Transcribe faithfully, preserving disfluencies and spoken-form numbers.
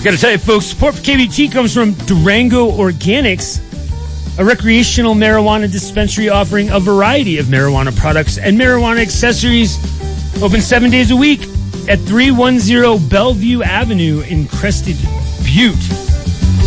Got to tell you, folks, support for K B T comes from Durango Organics, a recreational marijuana dispensary offering a variety of marijuana products and marijuana accessories. Open seven days a week at three ten Bellevue Avenue in Crested Butte.